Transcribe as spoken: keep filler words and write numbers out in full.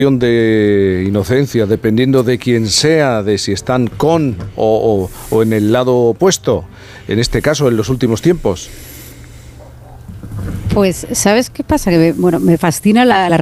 de inocencia, dependiendo de quién sea, de si están con o, o, o en el lado opuesto, en este caso, en los últimos tiempos? Pues, ¿sabes qué pasa? Que me, bueno, me fascina la, la